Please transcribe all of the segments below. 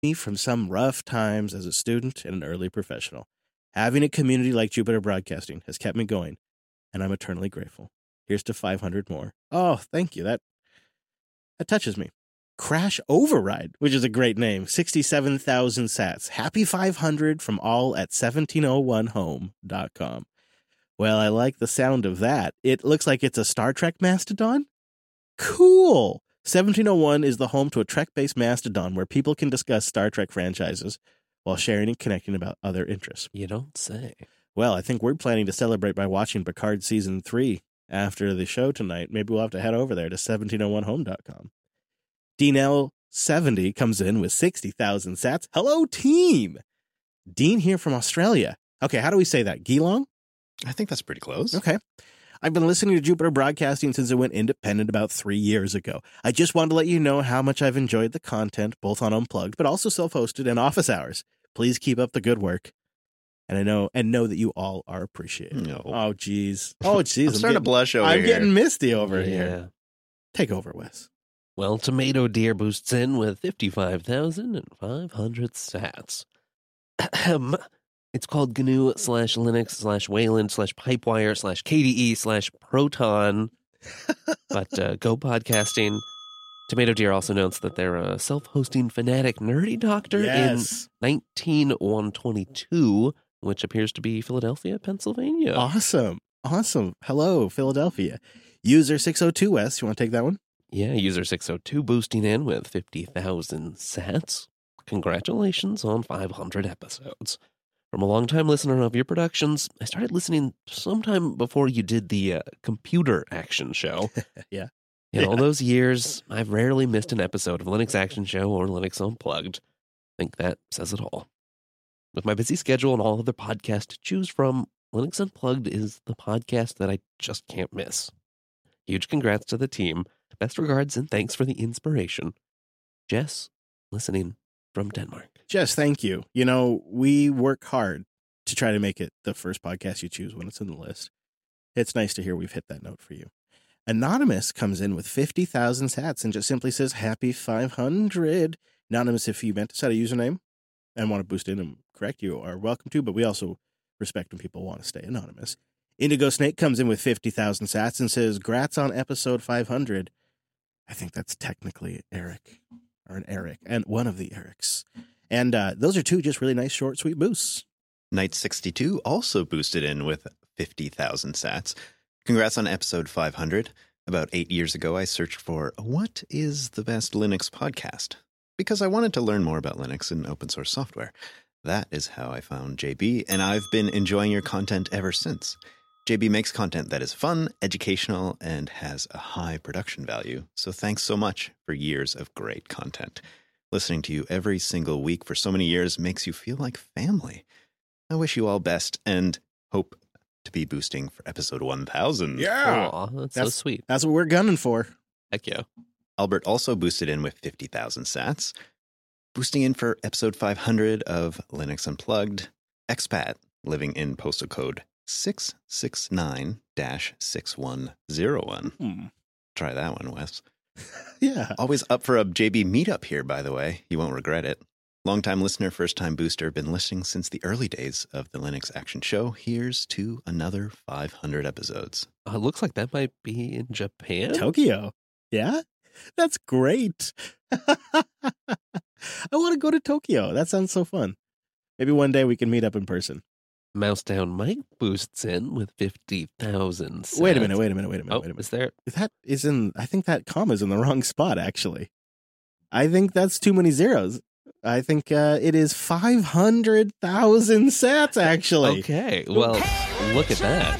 me from some rough times as a student and an early professional. Having a community like Jupiter Broadcasting has kept me going, and I'm eternally grateful. Here's to 500 more. Oh, thank you. That touches me. Crash Override, which is a great name. 67,000 sats. Happy 500 from all at 1701home.com. Well, I like the sound of that. It looks like it's a Star Trek mastodon. Cool. 1701 is the home to a Trek-based mastodon where people can discuss Star Trek franchises while sharing and connecting about other interests. You don't say. Well, I think we're planning to celebrate by watching Picard Season 3 after the show tonight. Maybe we'll have to head over there to 1701home.com. DeanL70 comes in with 60,000 sats. Hello, team. Dean here from Australia. Okay, how do we say that? Geelong? I think that's pretty close. Okay. I've been listening to Jupiter Broadcasting since it went independent about 3 years ago. I just wanted to let you know how much I've enjoyed the content, both on Unplugged, but also self-hosted and office hours. Please keep up the good work. And I know that you all are appreciated. No. Oh, geez. Oh, geez. I'm starting to blush over I'm here. getting misty over Yeah. here. Take over, Wes. Well, Tomato Deer boosts in with 55,500 sats. It's called GNU/Linux/Wayland/Pipewire/KDE/Proton. But Go Podcasting. Tomato Deer also notes that they're a self-hosting fanatic nerdy doctor Yes. in 19122, which appears to be Philadelphia, Pennsylvania. Awesome. Hello, Philadelphia. User 602S. You want to take that one? Yeah, user 602 boosting in with 50,000 sats. Congratulations on 500 episodes. From a longtime listener of your productions, I started listening sometime before you did the computer action show. Yeah. In all those years, I've rarely missed an episode of Linux Action Show or Linux Unplugged. I think that says it all. With my busy schedule and all other podcasts to choose from, Linux Unplugged is the podcast that I just can't miss. Huge congrats to the team. Best regards and thanks for the inspiration. Jess, listening from Denmark. Jess, thank you. You know, we work hard to try to make it the first podcast you choose when it's in the list. It's nice to hear we've hit that note for you. Anonymous comes in with 50,000 sats and just simply says, happy 500. Anonymous, if you meant to set a username and want to boost in and correct, you are welcome to, but we also respect when people want to stay anonymous. Indigo Snake comes in with 50,000 sats and says, grats on episode 500. I think that's technically Eric, or an Eric, and one of the Erics. And those are two just really nice, short, sweet boosts. Knight 62 also boosted in with 50,000 sats. Congrats on episode 500. About 8 years ago, I searched for what is the best Linux podcast? Because I wanted to learn more about Linux and open source software. That is how I found JB, and I've been enjoying your content ever since. JB makes content that is fun, educational, and has a high production value. So thanks so much for years of great content. Listening to you every single week for so many years makes you feel like family. I wish you all best and hope to be boosting for episode 1000. Aw, that's so sweet. That's what we're gunning for. Heck yeah. Albert also boosted in with 50,000 sats. Boosting in for episode 500 of Linux Unplugged. Expat, living in postal code 669-6101. Try that one, Wes. Yeah. Always up for a JB meetup here, by the way. You won't regret it. Longtime listener, first-time booster, been listening since the early days of the Linux Action Show. Here's to another 500 episodes. Looks like that might be in Japan. Tokyo. Yeah? That's great. I want to go to Tokyo. That sounds so fun. Maybe one day we can meet up in person. Mouse Down Mike boosts in with 50,000 sats. Wait a minute. Is there? That is in, I think that comma's in the wrong spot, actually. I think that's too many zeros. I think it is 500,000 sats, actually. Okay, well, look at that.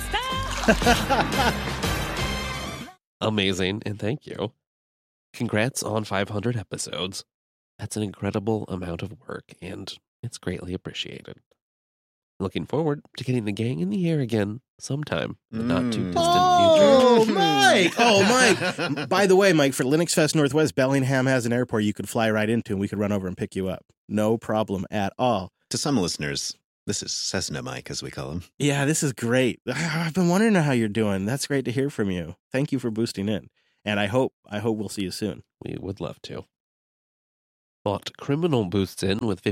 Amazing, and thank you. Congrats on 500 episodes. That's an incredible amount of work, and it's greatly appreciated. Looking forward to getting the gang in the air again sometime in the not too distant Oh, future. Mike! Oh, Mike! By the way, Mike, for Linux Fest Northwest, Bellingham has an airport you could fly right into, and we could run over and pick you up. No problem at all. To some listeners, this is Cessna Mike, as we call him. Yeah, this is great. I've been wondering how you're doing. That's great to hear from you. Thank you for boosting in. And I hope we'll see you soon. We would love to. Thought Criminal boosts in with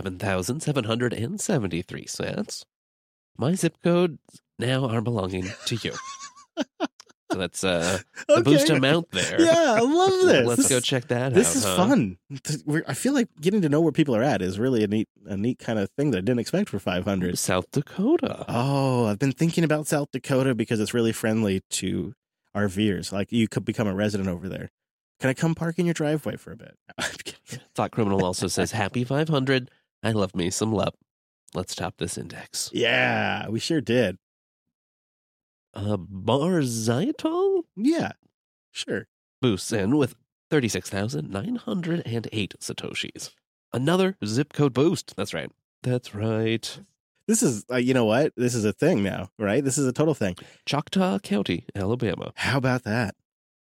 57,773 sats. My zip codes now are belonging to you. So that's the boost amount there. Yeah, I love this. Let's go check that out. This is fun. I feel like getting to know where people are at is really a neat kind of thing that I didn't expect for 500. South Dakota. Oh, I've been thinking about South Dakota because it's really friendly to RVers. Like, you could become a resident over there. Can I come park in your driveway for a bit? I'm kidding. Thought Criminal also says, happy 500. I love me some love. Let's top this index. Yeah, we sure did. Barzitol Yeah, sure. boosts in with 36,908 Satoshis. Another zip code boost. That's right. That's right. This is, you know what? This is a thing now, right? This is a total thing. Choctaw County, Alabama. How about that?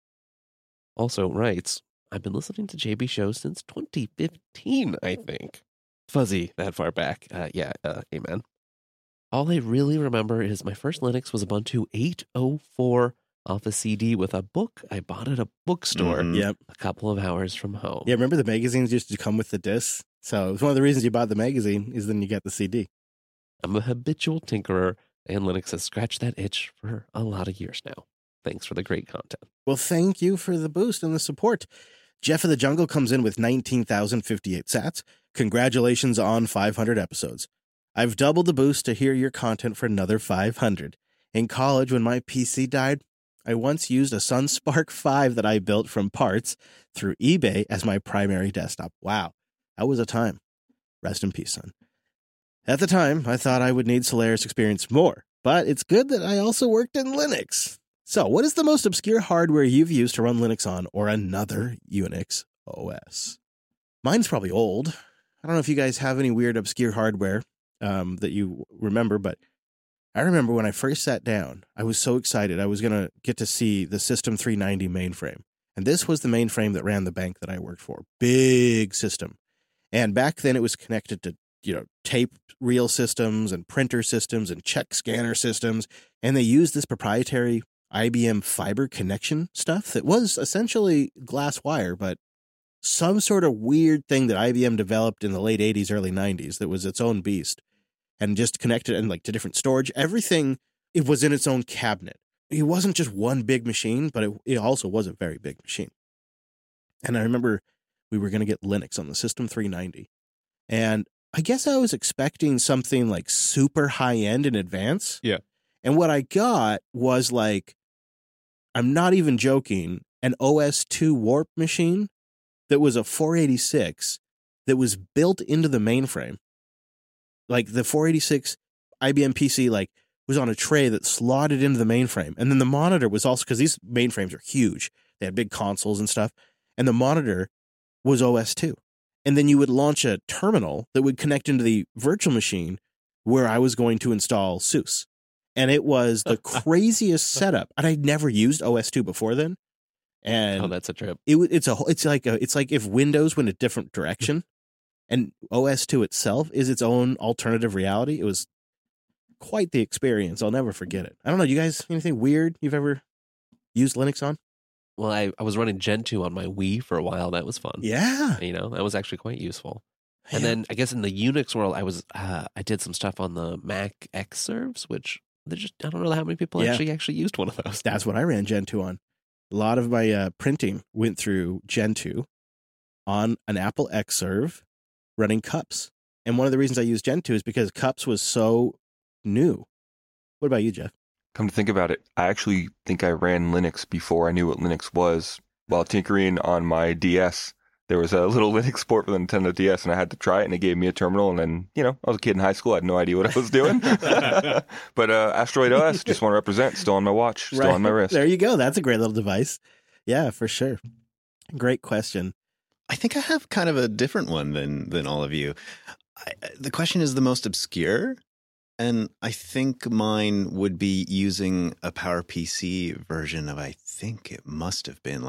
Also writes, I've been listening to JB Show since 2015, I think. Fuzzy that far back. Amen. All I really remember is my first Linux was Ubuntu 8.04 off a CD with a book I bought at a bookstore Yep. a couple of hours from home. Yeah, remember the magazines used to come with the discs? So it's one of the reasons you bought the magazine is then you get the CD. I'm a habitual tinkerer, and Linux has scratched that itch for a lot of years now. Thanks for the great content. Well, thank you for the boost and the support. Jeff of the Jungle comes in with 19,058 sats. Congratulations on 500 episodes. I've doubled the boost to hear your content for another 500. In college, when my PC died, I once used a SunSpark 5 that I built from parts through eBay as my primary desktop. Wow, that was a time. Rest in peace, son. At the time, I thought I would need Solaris experience more, but it's good that I also worked in Linux. So, what is the most obscure hardware you've used to run Linux on or another Unix OS? Mine's probably old. I don't know if you guys have any weird obscure hardware that you remember, but I remember when I first sat down, I was so excited. I was going to get to see the System 390 mainframe. And this was the mainframe that ran the bank that I worked for. Big system. And back then it was connected to, tape reel systems and printer systems and check scanner systems. And they used this proprietary IBM fiber connection stuff that was essentially glass wire, but some sort of weird thing that IBM developed in the late 80s, early 90s that was its own beast and just connected and to different storage. Everything, it was in its own cabinet. It wasn't just one big machine, but it also was a very big machine. And I remember we were going to get Linux on the System 390. And I guess I was expecting something like super high end in advance. Yeah. And what I got was I'm not even joking, an OS2 Warp machine that was a 486 that was built into the mainframe. Like the 486 IBM PC was on a tray that slotted into the mainframe. And then the monitor was also, because these mainframes are huge. They had big consoles and stuff. And the monitor was OS2. And then you would launch a terminal that would connect into the virtual machine where I was going to install SUSE. And it was the craziest setup. And I'd never used OS2 before then. And that's a trip. It's like if Windows went a different direction and OS2 itself is its own alternative reality. It was quite the experience. I'll never forget it. I don't know. You guys, anything weird you've ever used Linux on? Well, I was running Gentoo on my Wii for a while. That was fun. Yeah. That was actually quite useful. And then I guess in the Unix world, I did some stuff on the Mac Xserves, which I don't know how many people actually used one of those. That's what I ran Gentoo on. A lot of my printing went through Gentoo on an Apple Xserve running Cups. And one of the reasons I used Gentoo is because Cups was so new. What about you, Jeff? Come to think about it, I actually think I ran Linux before I knew what Linux was. While tinkering on my DS, there was a little Linux port for the Nintendo DS, and I had to try it, and it gave me a terminal. And then, I was a kid in high school. I had no idea what I was doing. But Asteroid OS, just want to represent, still on my watch, still on my wrist. There you go. That's a great little device. Yeah, for sure. Great question. I think I have kind of a different one than all of you. The question is the most obscure, and I think mine would be using a PowerPC version of, I think it must have been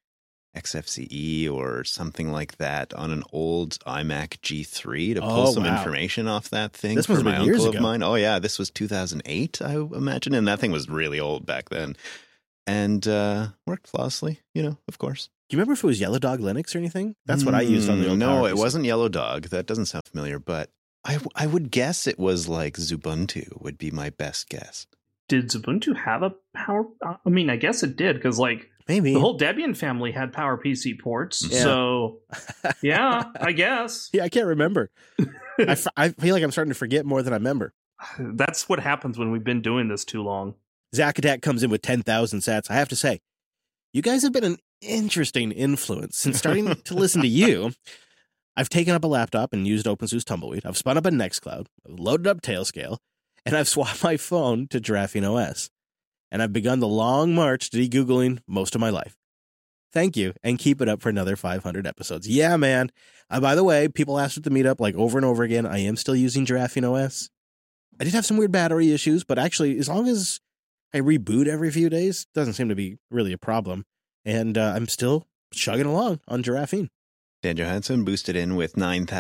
XFCE or something like that on an old iMac G3 to pull some information off that thing. This was my years uncle ago. of mine. Oh yeah, this was 2008, I imagine, and that thing was really old back then. and worked flawlessly, of course. Do you remember if it was Yellow Dog Linux or anything? That's what I used on the old No, it PowerPC. wasn't Yellow Dog. That doesn't sound familiar, but I would guess it was like Xubuntu would be my best guess. Did Ubuntu have a power? I mean, I guess it did, because Maybe. the whole Debian family had PowerPC ports. Yeah. So, yeah, I guess. Yeah, I can't remember. I feel like I'm starting to forget more than I remember. That's what happens when we've been doing this too long. Zakadak comes in with 10,000 sats. I have to say, you guys have been an interesting influence. Since starting to listen to you, I've taken up a laptop and used OpenSUSE Tumbleweed. I've spun up a Nextcloud, I've loaded up Tailscale, and I've swapped my phone to Giraffing OS. And I've begun the long march to de-Googling most of my life. Thank you, and keep it up for another 500 episodes. Yeah, man. By the way, people asked at the meetup over and over again, I am still using Giraffing OS. I did have some weird battery issues, but actually, as long as I reboot every few days, doesn't seem to be really a problem. And I'm still chugging along on Giraffing. Dan Johansson boosted in with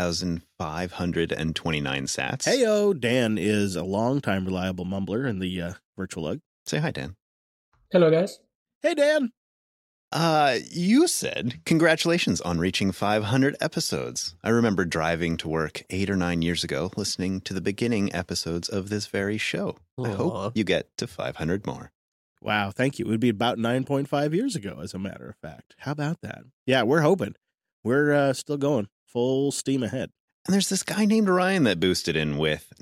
9,529 sats. Heyo, Dan is a longtime reliable mumbler in the virtual lug. Say hi, Dan. Hello, guys. Hey, Dan. You said congratulations on reaching 500 episodes. I remember driving to work 8 or 9 years ago, listening to the beginning episodes of this very show. I Aw. hope you get to 500 more. Wow, thank you. It would be about 9.5 years ago, as a matter of fact. How about that? Yeah, we're hoping. We're still going full steam ahead. And there's this guy named Ryan that boosted in with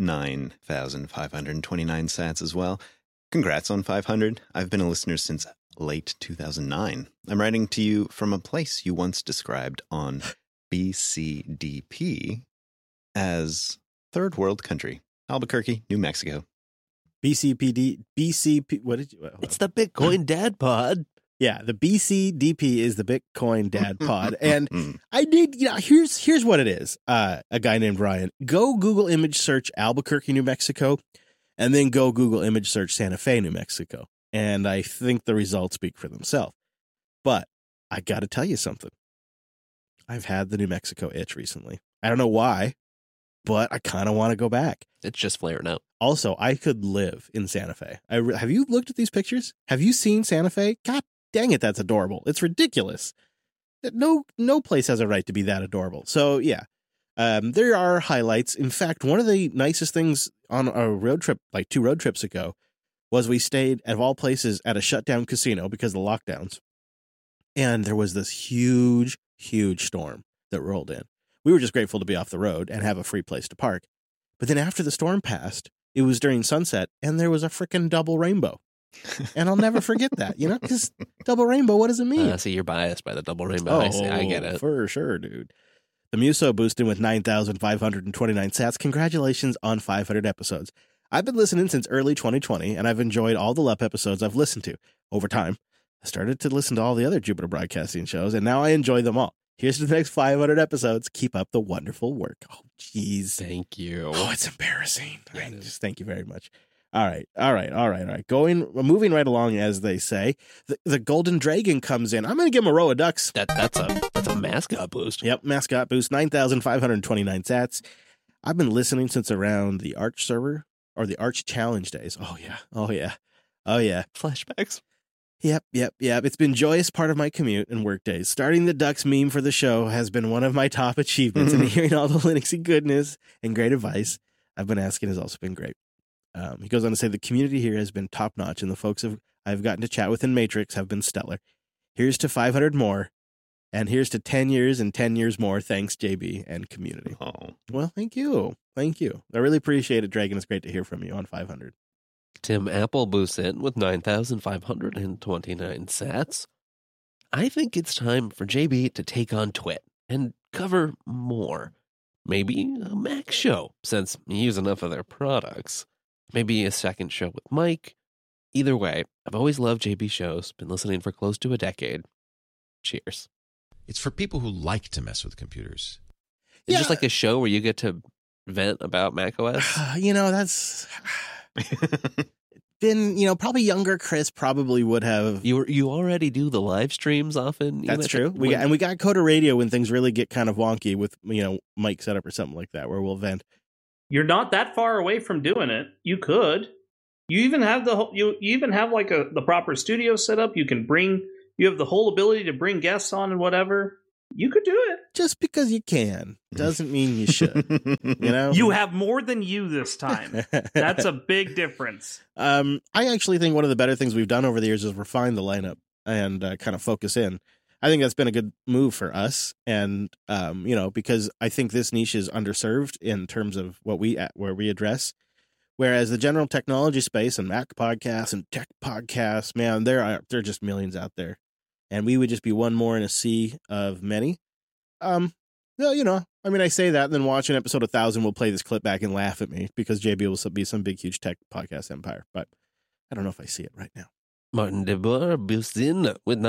9,529 sats as well. Congrats on 500. I've been a listener since late 2009. I'm writing to you from a place you once described on BCDP as third world country, Albuquerque, New Mexico. BCP, what did you? It's the Bitcoin Dad Pod. Yeah, the BCDP is the Bitcoin Dad Pod. And Mm. I did, here's what it is. A guy named Ryan, go Google image search Albuquerque, New Mexico, and then go Google image search Santa Fe, New Mexico. And I think the results speak for themselves. But I got to tell you something. I've had the New Mexico itch recently. I don't know why, but I kind of want to go back. It's just flaring out. Also, I could live in Santa Fe. Have you looked at these pictures? Have you seen Santa Fe? God dang it, that's adorable. It's ridiculous. No place has a right to be that adorable. So, yeah, there are highlights. In fact, one of the nicest things on a road trip, 2 road trips ago, was we stayed, of all places, at a shutdown casino because of the lockdowns. And there was this huge, huge storm that rolled in. We were just grateful to be off the road and have a free place to park. But then after the storm passed, it was during sunset, and there was a freaking double rainbow. And I'll never forget that, because double rainbow, what does it mean? See, you're biased by the double rainbow. I see. I get it. For sure, dude. The Muso boosted with 9,529 sats. Congratulations on 500 episodes. I've been listening since early 2020, and I've enjoyed all the LEP episodes I've listened to. Over time, I started to listen to all the other Jupiter Broadcasting shows, and now I enjoy them all. Here's to the next 500 episodes. Keep up the wonderful work. Oh, jeez. Thank you. Oh, it's embarrassing. Yeah, I it is. just thank you very much. All right. Moving right along, as they say. The Golden Dragon comes in. I'm going to give him a row of ducks. That's a mascot boost. Yep, mascot boost, 9,529 sats. I've been listening since around the Arch server or the Arch Challenge days. Oh yeah. Flashbacks. Yep. It's been joyous part of my commute and work days. Starting the Ducks meme for the show has been one of my top achievements, and hearing all the Linuxy goodness and great advice I've been asking has also been great. He goes on to say the community here has been top notch, and the folks I've gotten to chat with in Matrix have been stellar. Here's to 500 more, and here's to 10 years and 10 years more. Thanks, JB and community. Oh, Well, thank you. I really appreciate it, Dragon. It's great to hear from you on 500. Tim Apple boosts in with 9,529 sats. I think it's time for JB to take on Twit and cover more. Maybe a Mac show, since you use enough of their products. Maybe a second show with Mike. Either way, I've always loved JB shows, been listening for close to a decade. Cheers. It's for people who like to mess with computers. It's Yeah. just like a show where you get to vent about macOS. That's been, probably younger Chris probably would have. You already do the live streams often. That's true. We got Coda Radio when things really get kind of wonky with, mic setup or something like that, where we'll vent. You're not that far away from doing it. You could. You even have you even have like the proper studio set up. You have the whole ability to bring guests on and whatever. You could do it. Just because you can doesn't mean you should. You know, You have more than you this time. That's a big difference. I actually think one of the better things we've done over the years is refine the lineup and kind of focus in. I think that's been a good move for us, and you know, because I think this niche is underserved in terms of where we address. Whereas the general technology space and Mac podcasts and tech podcasts, man, there are just millions out there, and we would just be one more in a sea of many. Well, you know, I mean, I say that, and then watching episode 1000, we'll play this clip back and laugh at me because JB will be some big, huge tech podcast empire. But I don't know if I see it right now. Martin de Boer boosts in with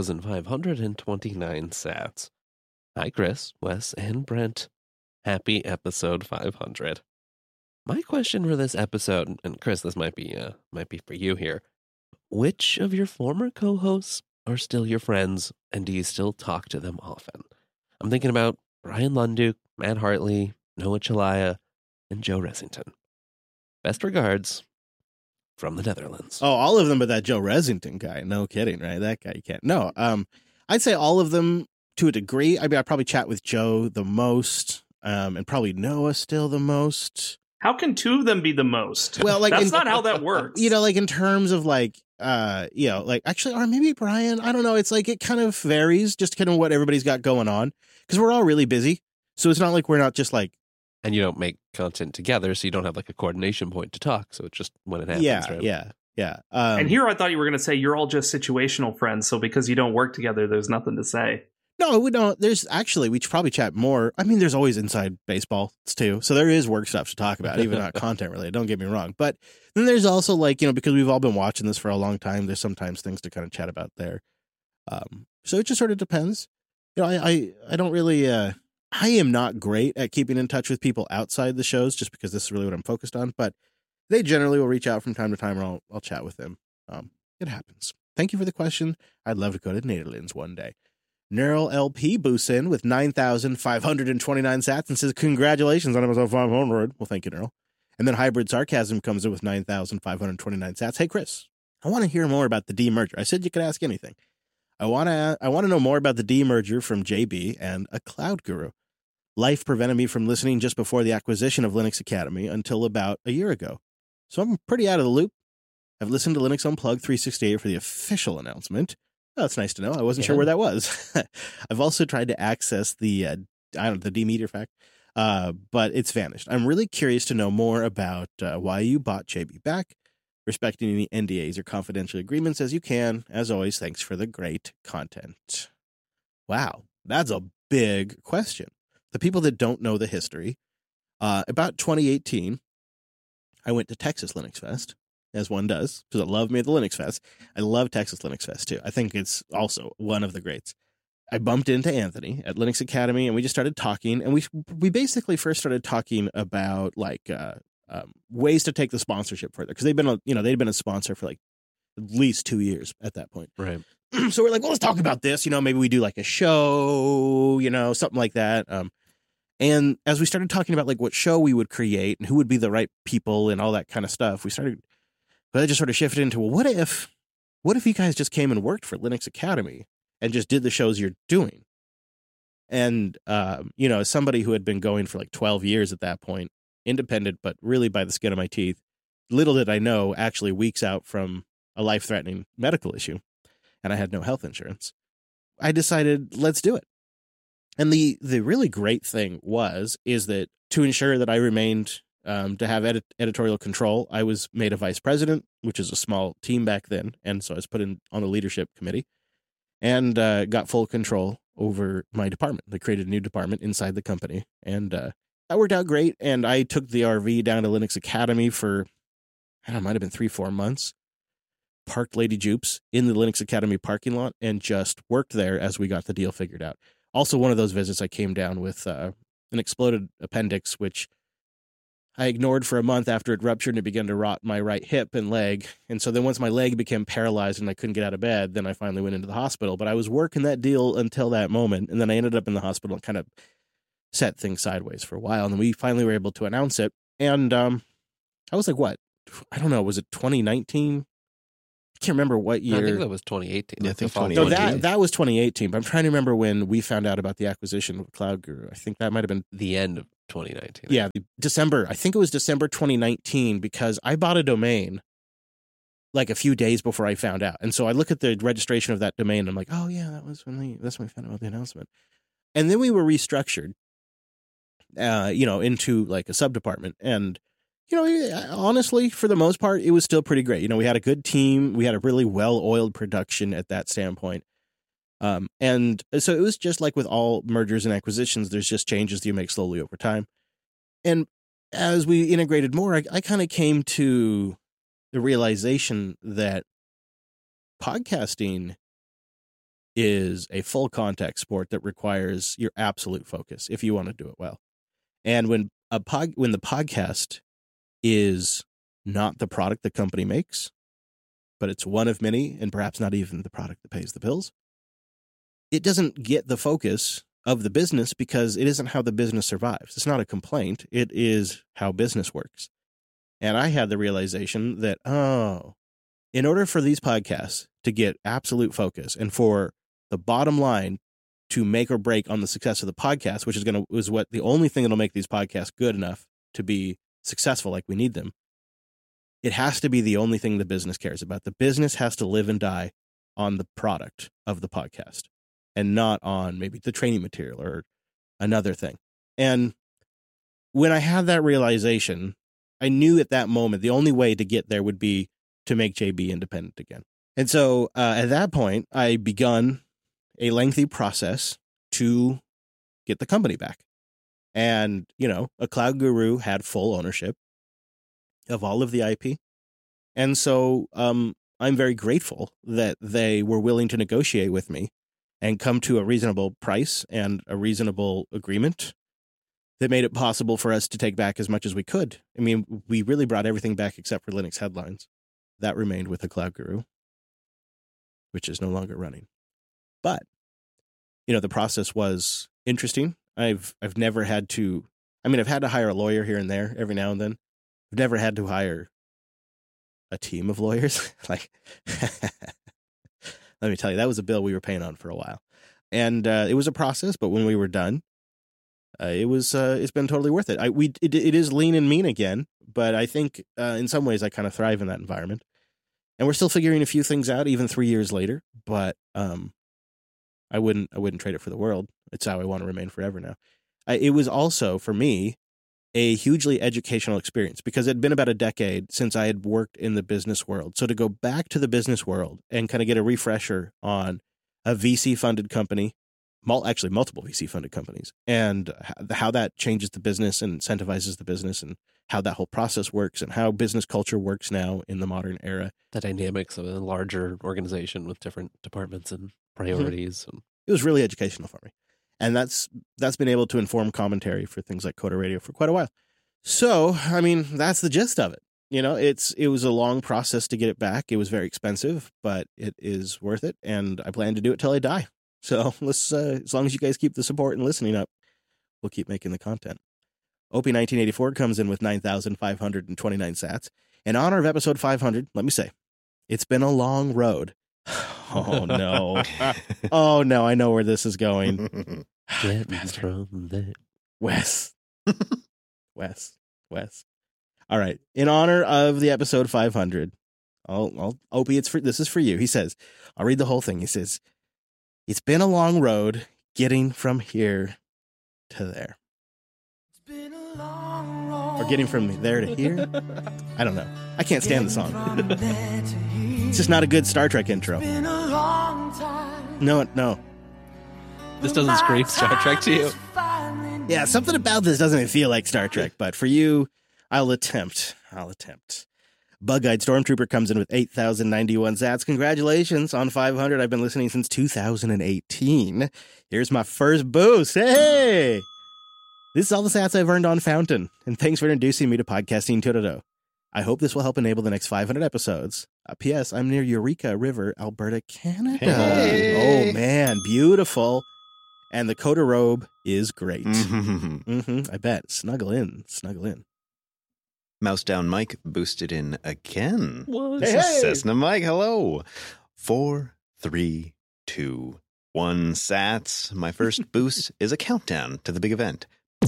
9,529 sats. Hi, Chris, Wes, and Brent. Happy episode 500. My question for this episode, and Chris, this might be for you here. Which of your former co-hosts are still your friends, and do you still talk to them often? I'm thinking about Brian Lunduke, Matt Hartley, Noah Chalaya, and Joe Resington. Best regards, from the Netherlands. Oh, all of them, but that Joe Resington guy. No kidding, right? That guy you can't. No, I'd say all of them to a degree. I mean, I probably chat with Joe the most, and probably Noah still the most. How can two of them be the most? Well, like that's not how that works. You know, like in terms of like, you know, like actually, or maybe Brian. I don't know. It's like it kind of varies, just kind of what everybody's got going on, because we're all really busy. So it's not like we're not just like. And you don't make content together, so you don't have like a coordination point to talk. So it's just when it happens, Yeah, right? yeah. And here I thought you were going to say you're all just situational friends. So because you don't work together, there's nothing to say. No, we don't. There's actually, we should probably chat more. I mean, there's always inside baseball too. So there is work stuff to talk about, even not content related. Don't get me wrong. But then there's also like, you know, because we've all been watching this for a long time, there's sometimes things to kind of chat about there. So it just sort of depends. You know, I don't really, I am not great at keeping in touch with people outside the shows just because this is really what I'm focused on. But they generally will reach out from time to time or I'll chat with them. It happens. Thank you for the question. I'd love to go to the Netherlands one day. Neural LP boosts in with 9,529 sats and says, congratulations on episode 500. Well, thank you, Neural. And then Hybrid Sarcasm comes in with 9,529 sats. Hey, Chris, I want to hear more about the demerger. I said you could ask anything. I want to know more about the demerger from JB and a cloud guru. Life prevented me from listening just before the acquisition of Linux Academy until about a year ago. So I'm pretty out of the loop. I've listened to Linux Unplugged 368 for the official announcement. Oh, that's nice to know. I wasn't sure where that was. I've also tried to access the demeter fact, but it's vanished. I'm really curious to know more about why you bought JB back, respecting any NDAs or confidential agreements as you can. As always, thanks for the great content. Wow, that's a big question. The people that don't know the history, about 2018, I went to Texas Linux Fest. As one does, because I love me at the Linux Fest. I love Texas Linux Fest, too. I think it's also one of the greats. I bumped into Anthony at Linux Academy, and we just started talking. And we basically first started talking about, like, ways to take the sponsorship further. Because they'd been a sponsor for, like, at least 2 years at that point. Right. So we're like, well, let's talk about this. You know, maybe we do, like, a show, you know, something like that. And as we started talking about, like, what show we would create and who would be the right people and all that kind of stuff, but it just sort of shifted into, well, what if you guys just came and worked for Linux Academy and just did the shows you're doing? And, you know, as somebody who had been going for like 12 years at that point, independent, but really by the skin of my teeth, little did I know, actually weeks out from a life-threatening medical issue, and I had no health insurance, I decided, let's do it. And the really great thing is that to ensure that I remained to have editorial control, I was made a vice president, which is a small team back then. And so I was put on the leadership committee and got full control over my department. They created a new department inside the company. And that worked out great. And I took the RV down to Linux Academy for, I don't know, it might have been 3-4 months. Parked Lady Jupes in the Linux Academy parking lot and just worked there as we got the deal figured out. Also, one of those visits, I came down with an exploded appendix, which I ignored for a month after it ruptured and it began to rot my right hip and leg. And so then once my leg became paralyzed and I couldn't get out of bed, then I finally went into the hospital. But I was working that deal until that moment. And then I ended up in the hospital and kind of set things sideways for a while. And then we finally were able to announce it. And I was like, what, I don't know, was it 2019? I can't remember what year. I think that was 2018. Yeah, I like think the fall 2018. No, that was 2018. But I'm trying to remember when we found out about the acquisition of Cloud Guru. I think that might have been the end of 2019. Yeah, December. I think it was December 2019 because I bought a domain like a few days before I found out. And so I look at the registration of that domain and I'm like, oh yeah, that's when we found out about the announcement. And then we were restructured, into like a sub-department. And, honestly, for the most part, it was still pretty great. We had a good team. We had a really well-oiled production at that standpoint. And so it was just like with all mergers and acquisitions, there's just changes that you make slowly over time. And as we integrated more, I kind of came to the realization that podcasting is a full contact sport that requires your absolute focus if you want to do it well. And when the podcast is not the product the company makes, but it's one of many, and perhaps not even the product that pays the bills, it doesn't get the focus of the business because it isn't how the business survives. It's not a complaint. It is how business works. And I had the realization that, in order for these podcasts to get absolute focus and for the bottom line to make or break on the success of the podcast, which is what the only thing that'll make these podcasts good enough to be successful like we need them, it has to be the only thing the business cares about. The business has to live and die on the product of the podcast and not on maybe the training material or another thing. And when I had that realization, I knew at that moment the only way to get there would be to make JB independent again. And so at that point, I begun a lengthy process to get the company back. And, a Cloud Guru had full ownership of all of the IP. And so I'm very grateful that they were willing to negotiate with me and come to a reasonable price and a reasonable agreement that made it possible for us to take back as much as we could. I mean, we really brought everything back except for Linux Headlines. That remained with the Cloud Guru, which is no longer running. But, the process was interesting. I've never had to, I've had to hire a lawyer here and there every now and then. I've never had to hire a team of lawyers. Let me tell you, that was a bill we were paying on for a while. And it was a process, but when we were done, it's been totally worth it. It is lean and mean again, but I think in some ways I kind of thrive in that environment. And we're still figuring a few things out even 3 years later, but I wouldn't trade it for the world. It's how I want to remain forever now. It was also, for me, a hugely educational experience because it had been about a decade since I had worked in the business world. So to go back to the business world and kind of get a refresher on a VC-funded company, multiple VC-funded companies, and how that changes the business and incentivizes the business and how that whole process works and how business culture works now in the modern era. The dynamics of a larger organization with different departments and priorities. Mm-hmm. It was really educational for me. And that's been able to inform commentary for things like Coda Radio for quite a while. So, that's the gist of it. It was a long process to get it back. It was very expensive, but it is worth it. And I plan to do it till I die. So let's, as long as you guys keep the support and listening up, we'll keep making the content. OP1984 comes in with 9,529 sats. In honor of episode 500, let me say, it's been a long road. Oh, no. Oh, no, I know where this is going. Get from there. Wes. All right. In honor of the episode 500, Opie, this is for you. He says, I'll read the whole thing. He says, it's been a long road getting from here to there. Or getting from there to here? I don't know. I can't stand the song. It's just not a good Star Trek intro. No. This doesn't scream Star Trek to you. Yeah, something about this doesn't feel like Star Trek, but for you, I'll attempt. Bug-Eyed Stormtrooper comes in with 8,091 sats. Congratulations on 500. I've been listening since 2018. Here's my first boost. Hey! This is all the sats I've earned on Fountain, and thanks for introducing me to podcasting Tododo. I hope this will help enable the next 500 episodes. P.S. I'm near Eureka River, Alberta, Canada. Hey. Oh, man, beautiful. And the Coda robe is great. I bet. Snuggle in. Mouse Down Mike boosted in again. What? This Hey, is hey. Cessna Mike. Hello. 4, 3, 2, 1 sats. My first boost is a countdown to the big event.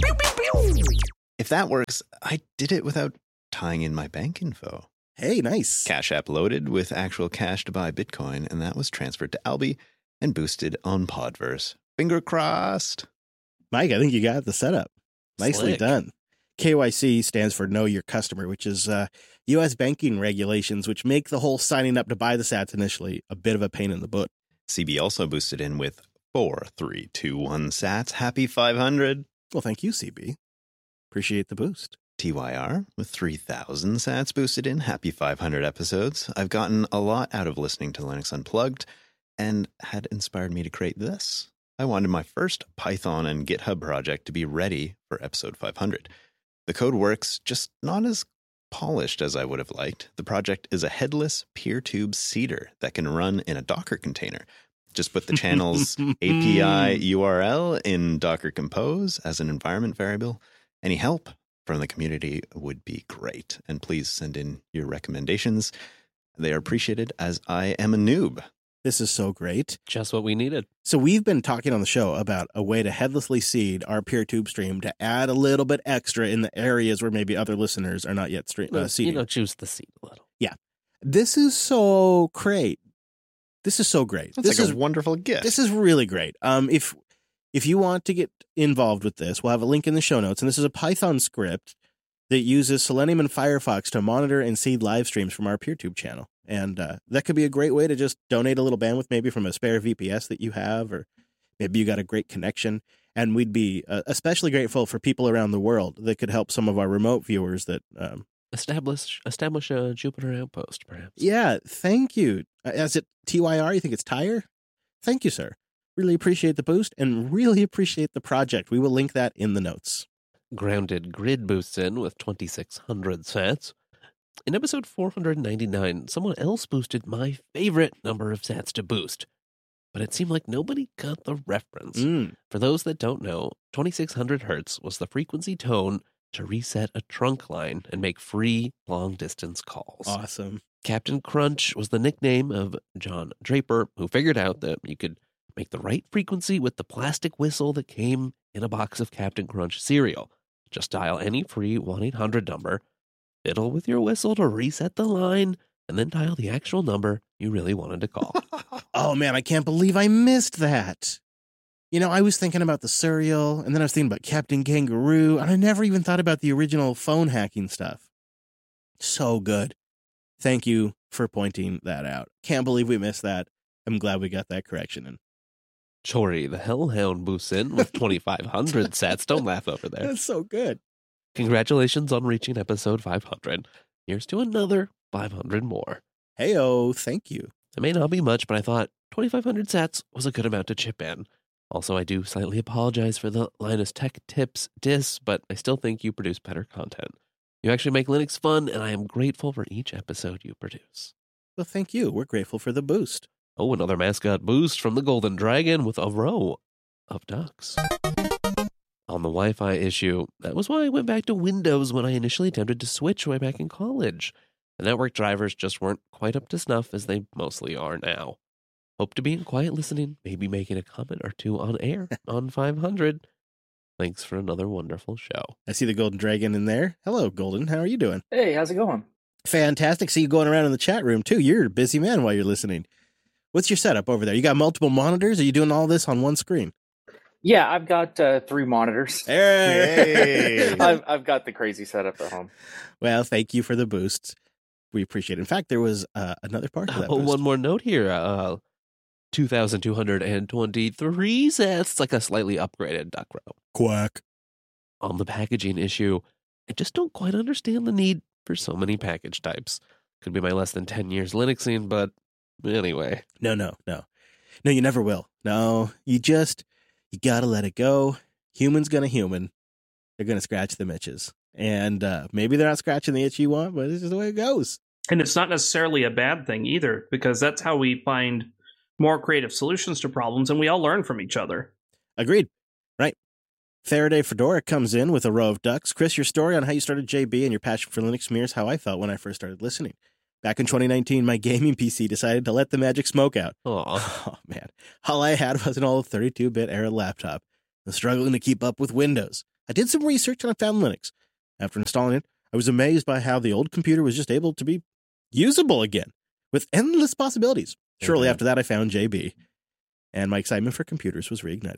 If that works, I did it without tying in my bank info. Hey, nice. Cash App loaded with actual cash to buy Bitcoin, and that was transferred to Alby and boosted on Podverse. Finger crossed. Mike, I think you got the setup. Nicely Slick. done. KYC stands for Know Your Customer, which is U.S. banking regulations, which make the whole signing up to buy the sats initially a bit of a pain in the butt. CB also boosted in with 4, 3, 2, 1 sats. Happy 500. Well, thank you, CB. Appreciate the boost. TYR with 3,000 sats boosted in. Happy 500 episodes. I've gotten a lot out of listening to Linux Unplugged and had inspired me to create this. I wanted my first Python and GitHub project to be ready for episode 500. The code works, just not as polished as I would have liked. The project is a headless PeerTube seeder that can run in a Docker container. Just put the channel's API URL in Docker Compose as an environment variable. Any help from the community would be great. And please send in your recommendations. They are appreciated as I am a noob. This is so great. Just what we needed. So we've been talking on the show about a way to headlessly seed our PeerTube stream to add a little bit extra in the areas where maybe other listeners are not yet seeding. Choose the seed a little. This is so great. This is so great. That's This like is a wonderful gift. This is really great. If you want to get involved with this, we'll have a link in the show notes. And this is a Python script that uses Selenium and Firefox to monitor and seed live streams from our PeerTube channel. And that could be a great way to just donate a little bandwidth, maybe from a spare VPS that you have, or maybe you got a great connection. And we'd be especially grateful for people around the world that could help some of our remote viewers that... Establish a Jupyter Outpost, perhaps. Yeah, thank you. Is it TYR? You think it's Tire? Thank you, sir. Really appreciate the boost and really appreciate the project. We will link that in the notes. Grounded Grid boosts in with 2,600 sats. In episode 499, someone else boosted my favorite number of sats to boost. But it seemed like nobody got the reference. For those that don't know, 2,600 hertz was the frequency tone to reset a trunk line and make free long-distance calls. Awesome. Captain Crunch was the nickname of John Draper, who figured out that you could make the right frequency with the plastic whistle that came in a box of Captain Crunch cereal. Just dial any free 1-800 number, fiddle with your whistle to reset the line, and then dial the actual number you really wanted to call. Oh, man, I can't believe I missed that. You know, I was thinking about the cereal, and then I was thinking about Captain Kangaroo, and I never even thought about the original phone hacking stuff. So good. Thank you for pointing that out. Can't believe we missed that. I'm glad we got that correction in. Chori the Hellhound boosts in with 2,500 sats. Don't laugh over there. That's so good. Congratulations on reaching episode 500. Here's to another 500 more. Hey-oh, thank you. It may not be much, but I thought 2,500 sats was a good amount to chip in. Also, I do slightly apologize for the Linus Tech Tips diss, but I still think you produce better content. You actually make Linux fun, and I am grateful for each episode you produce. Well, thank you. We're grateful for the boost. Oh, another mascot boost from the Golden Dragon with a row of ducks. On the Wi-Fi issue, that was why I went back to Windows when I initially attempted to switch way back in college. The network drivers just weren't quite up to snuff as they mostly are now. Hope to be in quiet listening, maybe making a comment or two on air on 500. Thanks for another wonderful show. I see the Golden Dragon in there. Hello, Golden. How are you doing? Hey, how's it going? Fantastic. See you going around in the chat room, too. You're a busy man while you're listening. What's your setup over there? You got multiple monitors? Are you doing all this on one screen? Yeah, I've got 3 monitors. Hey! I've got the crazy setup at home. Well, thank you for the boosts. We appreciate it. In fact, there was another part of that boost. One more note here. 2,223 sats. It's like a slightly upgraded duck row. Quack. On the packaging issue, I just don't quite understand the need for so many package types. Could be my less than 10 years Linuxing, but anyway. No, you never will. No, you gotta let it go. Human's gonna human. They're gonna scratch them itches. And maybe they're not scratching the itch you want, but it's just the way it goes. And it's not necessarily a bad thing either, because that's how we find more creative solutions to problems, and we all learn from each other. Agreed. Right. Faraday Fedora comes in with a row of ducks. Chris, your story on how you started JB and your passion for Linux mirrors how I felt when I first started listening. Back in 2019, my gaming PC decided to let the magic smoke out. Oh, man. All I had was an old 32-bit era laptop. I was struggling to keep up with Windows. I did some research and I found Linux. After installing it, I was amazed by how the old computer was just able to be usable again, with endless possibilities. Shortly after that, I found JB, and my excitement for computers was reignited.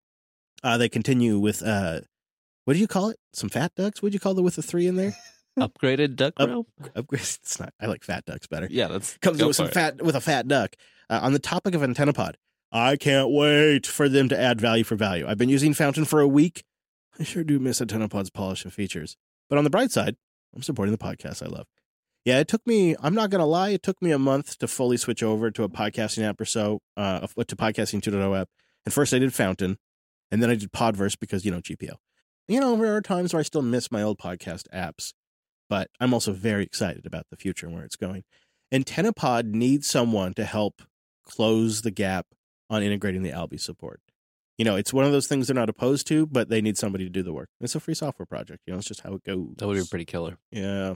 They continue with, what do you call it? Some fat ducks? What do you call it with the 3 in there? Upgraded duck rope? Upgrade. It's not. I like fat ducks better. Yeah, that's comes with a fat duck. On the topic of AntennaPod, I can't wait for them to add value for value. I've been using Fountain for a week. I sure do miss AntennaPod's polish and features. But on the bright side, I'm supporting the podcast I love. Yeah, it took me, I'm not going to lie, it took me a month to fully switch over to a podcasting app or so, to Podcasting 2.0 app. And first I did Fountain, and then I did Podverse because, GPL. There are times where I still miss my old podcast apps, but I'm also very excited about the future and where it's going. AntennaPod needs someone to help close the gap on integrating the Alby support. It's one of those things they're not opposed to, but they need somebody to do the work. It's a free software project. It's just how it goes. That would be pretty killer. Yeah.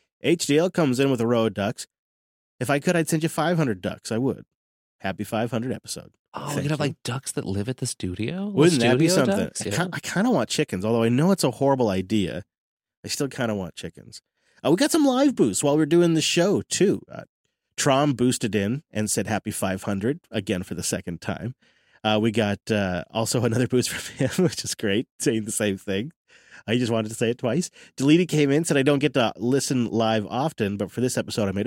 HDL comes in with a row of ducks. If I could, I'd send you 500 ducks. I would. Happy 500 episode. Oh, we could have ducks that live at the studio? Wouldn't that be something? Ducks? Yeah. I kind of want chickens, although I know it's a horrible idea. I still kind of want chickens. We got some live boosts while we're doing the show, too. Trom boosted in and said happy 500, again for the second time. We got also another boost from him, which is great, saying the same thing. I just wanted to say it twice. Deleted came in, said I don't get to listen live often, but for this episode I made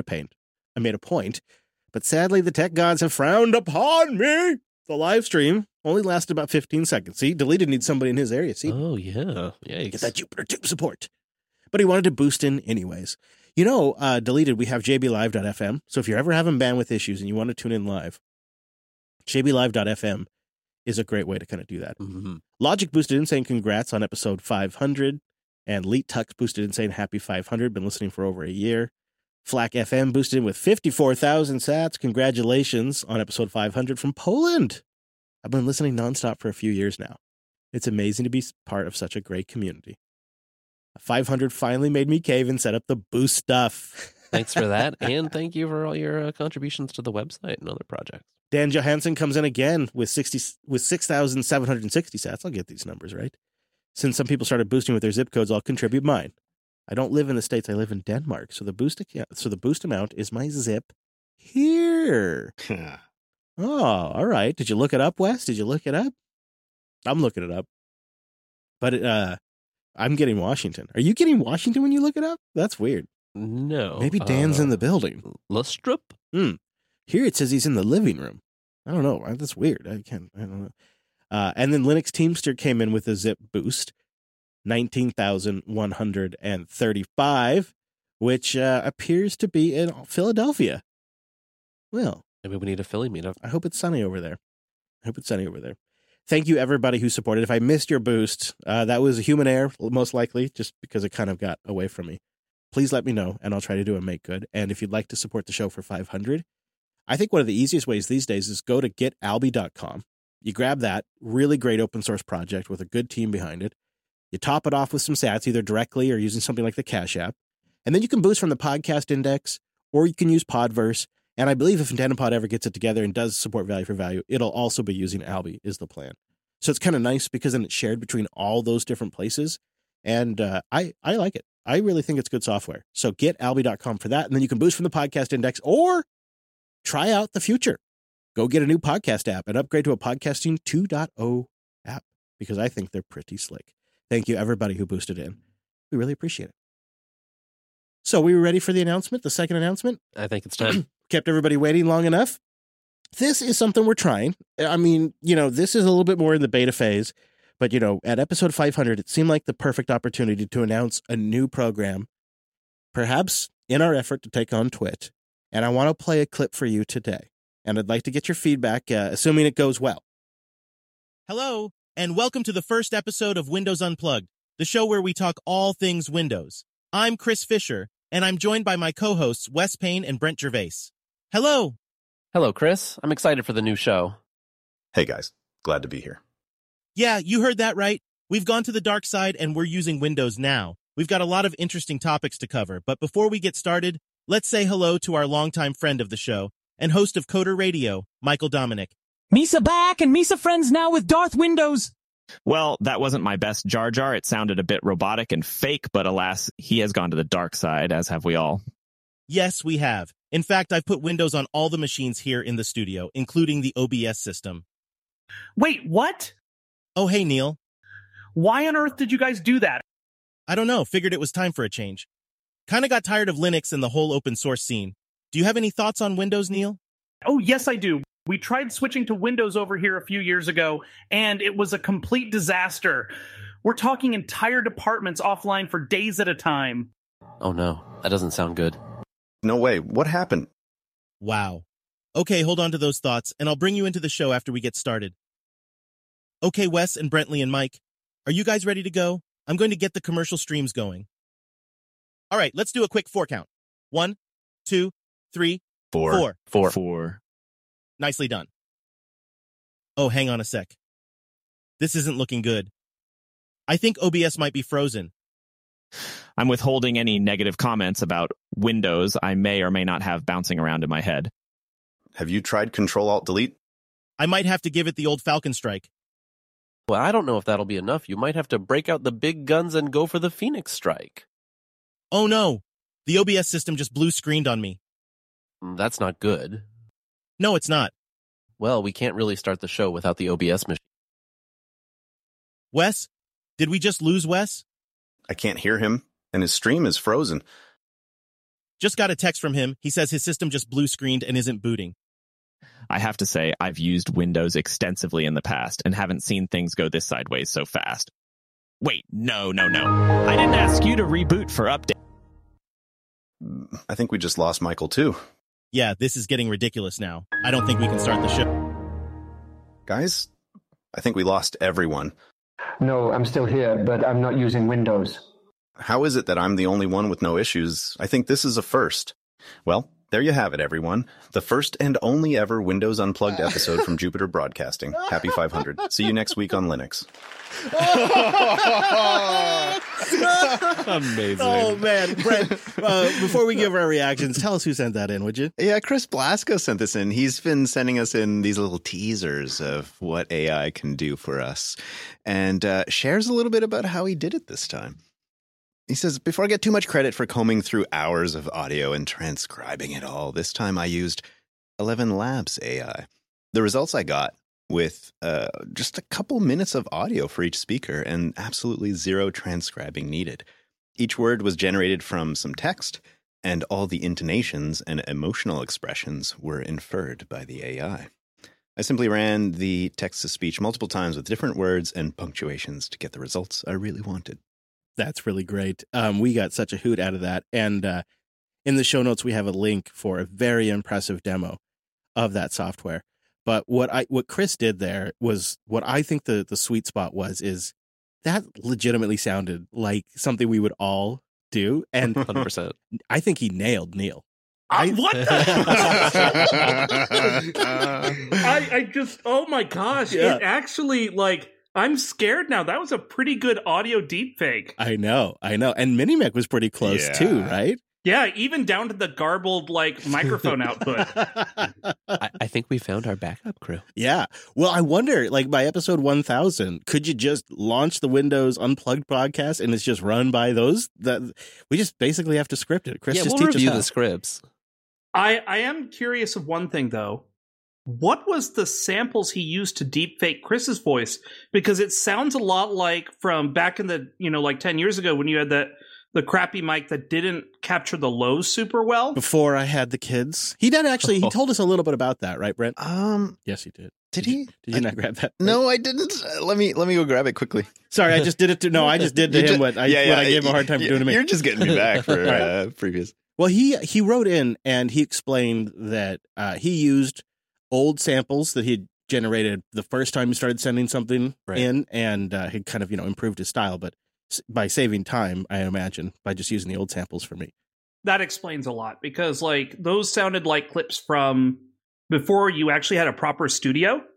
a point. But sadly, the tech gods have frowned upon me. The live stream only lasted about 15 seconds. See, Deleted needs somebody in his area. See? Oh, yeah. Yikes. Get that Jupiter Tube support. But he wanted to boost in anyways. Deleted, we have jblive.fm. So if you're ever having bandwidth issues and you want to tune in live, jblive.fm is a great way to kind of do that. Mm-hmm. Logic boosted in saying congrats on episode 500. And Leet Tux boosted in saying happy 500. Been listening for over a year. Flak FM boosted in with 54,000 sats. Congratulations on episode 500 from Poland. I've been listening nonstop for a few years now. It's amazing to be part of such a great community. 500 finally made me cave and set up the boost stuff. Thanks for that. And thank you for all your contributions to the website and other projects. Dan Johansson comes in again with 6,760 sats. I'll get these numbers right. Since some people started boosting with their zip codes, I'll contribute mine. I don't live in the States. I live in Denmark. So the boost amount is my zip here. Oh, all right. Did you look it up, Wes? Did you look it up? I'm looking it up. But I'm getting Washington. Are you getting Washington when you look it up? That's weird. No. Maybe Dan's in the building. Lustrup? Here it says he's in the living room. I don't know. That's weird. I don't know. And then Linux Teamster came in with a zip boost, 19,135, which appears to be in Philadelphia. Well, maybe we need a Philly meetup. I hope it's sunny over there. Thank you, everybody who supported. If I missed your boost, that was a human error, most likely, just because it kind of got away from me. Please let me know, and I'll try to do a make good. And if you'd like to support the show for 500, I think one of the easiest ways these days is go to getalby.com. You grab that really great open source project with a good team behind it. You top it off with some sats, either directly or using something like the Cash App. And then you can boost from the podcast index, or you can use Podverse. And I believe if AntennaPod ever gets it together and does support value for value, it'll also be using Alby is the plan. So it's kind of nice because then it's shared between all those different places. And I like it. I really think it's good software. So getalby.com for that. And then you can boost from the podcast index or try out the future. Go get a new podcast app and upgrade to a Podcasting 2.0 app because I think they're pretty slick. Thank you, everybody who boosted in. We really appreciate it. So we were ready for the announcement, the second announcement? I think it's time. Kept everybody waiting long enough. This is something we're trying. I mean, this is a little bit more in the beta phase, but, at episode 500, it seemed like the perfect opportunity to announce a new program, perhaps in our effort to take on Twit. And I want to play a clip for you today. And I'd like to get your feedback, assuming it goes well. Hello, and welcome to the first episode of Windows Unplugged, the show where we talk all things Windows. I'm Chris Fisher, and I'm joined by my co-hosts Wes Payne and Brent Gervais. Hello. Hello, Chris. I'm excited for the new show. Hey, guys. Glad to be here. Yeah, you heard that right. We've gone to the dark side and we're using Windows now. We've got a lot of interesting topics to cover, but before we get started, let's say hello to our longtime friend of the show and host of Coder Radio, Michael Dominic. Misa back and Misa friends now with Darth Windows. Well, that wasn't my best Jar Jar. It sounded a bit robotic and fake, but alas, he has gone to the dark side, as have we all. Yes, we have. In fact, I've put Windows on all the machines here in the studio, including the OBS system. Wait, what? Oh, hey, Neil. Why on earth did you guys do that? I don't know. Figured it was time for a change. Kinda got tired of Linux and the whole open source scene. Do you have any thoughts on Windows, Neil? Oh, yes, I do. We tried switching to Windows over here a few years ago, and it was a complete disaster. We're talking entire departments offline for days at a time. Oh no, that doesn't sound good. No way. What happened? Wow. Okay, hold on to those thoughts, and I'll bring you into the show after we get started. Okay, Wes and Brentley and Mike, are you guys ready to go? I'm going to get the commercial streams going. All right, let's do a quick 4 count. 1, 2, 3, 4. 4. Nicely done. Oh, hang on a sec. This isn't looking good. I think OBS might be frozen. I'm withholding any negative comments about Windows I may or may not have bouncing around in my head. Have you tried Control-Alt-Delete? I might have to give it the old Falcon strike. Well, I don't know if that'll be enough. You might have to break out the big guns and go for the Phoenix strike. Oh no, the OBS system just blue screened on me. That's not good. No, it's not. Well, we can't really start the show without the OBS machine. Wes? Did we just lose Wes? I can't hear him, and his stream is frozen. Just got a text from him. He says his system just blue screened and isn't booting. I have to say, I've used Windows extensively in the past and haven't seen things go this sideways so fast. Wait, no. I didn't ask you to reboot for update. I think we just lost Michael, too. Yeah, this is getting ridiculous now. I don't think we can start the show. Guys, I think we lost everyone. No, I'm still here, but I'm not using Windows. How is it that I'm the only one with no issues? I think this is a first. Well, there you have it, everyone. The first and only ever Windows Unplugged episode from Jupiter Broadcasting. Happy 500. See you next week on Linux. Amazing. Oh, man. Brent, before we give our reactions, tell us who sent that in, would you? Yeah, Chris Blasco sent this in. He's been sending us in these little teasers of what AI can do for us and shares a little bit about how he did it this time. He says, before I get too much credit for combing through hours of audio and transcribing it all, this time I used 11 Labs AI. The results I got with just a couple minutes of audio for each speaker and absolutely zero transcribing needed. Each word was generated from some text, and all the intonations and emotional expressions were inferred by the AI. I simply ran the text-to-speech multiple times with different words and punctuations to get the results I really wanted. That's really great. We got such a hoot out of that. And in the show notes, we have a link for a very impressive demo of that software. But what Chris did there was what I think the sweet spot is that legitimately sounded like something we would all do. And 100%. I think he nailed Neil. What the? I just, oh my gosh. Yeah. It actually, I'm scared now. That was a pretty good audio deepfake. I know. And Minimec was pretty close too, right? Yeah, even down to the garbled, microphone output. I think we found our backup crew. Yeah. Well, I wonder, by episode 1000, could you just launch the Windows Unplugged podcast and it's just run by those? We just basically have to script it. Chris, just we'll teach review us how. the scripts. I am curious of one thing, though. What was the samples he used to deepfake Chris's voice? Because it sounds a lot like from back in the, 10 years ago when you had the crappy mic that didn't capture the lows super well. Before I had the kids. He did actually, he told us a little bit about that, right, Brent? Yes, he did. Did he? Did you not grab that? No, I didn't. Let me go grab it quickly. Sorry, I just did it to, no, I just did to him what I gave him a hard time for doing to me. You're just getting me back for Right. previous. Well, he wrote in and he explained that he used old samples that he'd generated the first time he started sending something in, and he kind of, improved his style, but by saving time, I imagine, by just using the old samples for me. That explains a lot, because those sounded like clips from before you actually had a proper studio,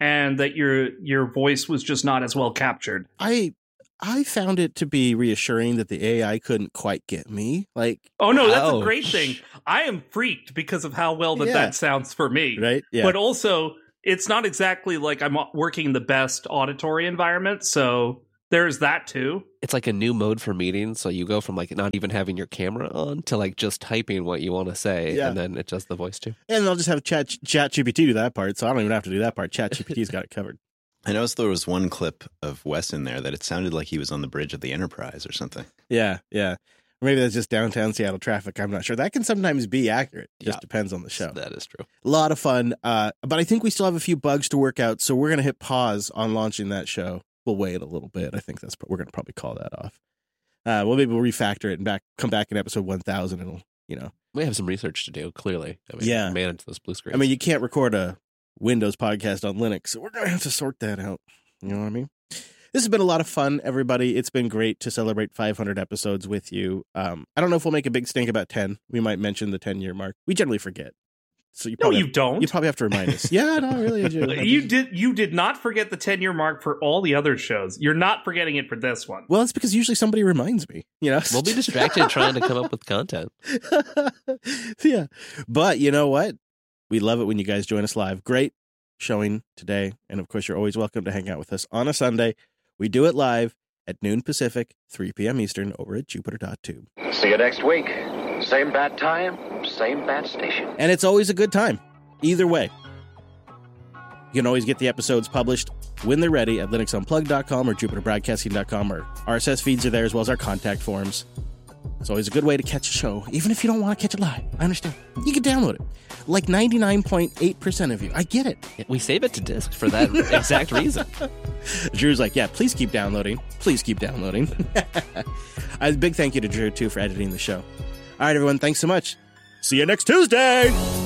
and that your voice was just not as well captured. I found it to be reassuring that the AI couldn't quite get me. Like, oh no, that's a great thing. I am freaked because of how well that sounds for me. Right? Yeah. But also, it's not exactly like I'm working in the best auditory environment, so there's that too. It's like a new mode for meetings, so you go from like not even having your camera on to like just typing what you want to say, and then it does the voice too. And I'll just have ChatGPT do that part, so I don't even have to do that part. ChatGPT's got it covered. I noticed there was one clip of Wes in there that it sounded like he was on the bridge of the Enterprise or something. Yeah. Or maybe that's just downtown Seattle traffic. I'm not sure. That can sometimes be accurate. It just depends on the show. That is true. A lot of fun. But I think we still have a few bugs to work out, so we're going to hit pause on launching that show. We'll wait a little bit. I think we're going to probably call that off. We'll refactor it and come back in episode 1000. And we have some research to do. Clearly, manage those blue screens. I mean, you can't record a Windows podcast on Linux, so we're going to have to sort that out. You know what I mean? This has been a lot of fun, everybody. It's been great to celebrate 500 episodes with you. I don't know if we'll make a big stink about 10. We might mention the 10-year mark. We generally forget. So you don't. You probably have to remind us. Yeah, no, really, I do. You did not forget the 10-year mark for all the other shows. You're not forgetting it for this one. Well, it's because usually somebody reminds me. We'll be distracted trying to come up with content. Yeah, but you know what? We love it when you guys join us live. Great showing today, and of course, you're always welcome to hang out with us on a Sunday. We do it live at noon Pacific, 3 p.m. Eastern, over at Jupiter.tube. See you next week. Same bat time, same bat station. And it's always a good time, either way. You can always get the episodes published when they're ready at linuxunplugged.com or jupiterbroadcasting.com. Our RSS feeds are there, as well as our contact forms. It's always a good way to catch a show, even if you don't want to catch it live. I understand. You can download it. Like 99.8% of you. I get it. We save it to disk for that exact reason. Drew's like, yeah, please keep downloading. Please keep downloading. A big thank you to Drew, too, for editing the show. All right, everyone, thanks so much. See you next Tuesday.